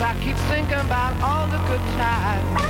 I keep thinking about all the good times.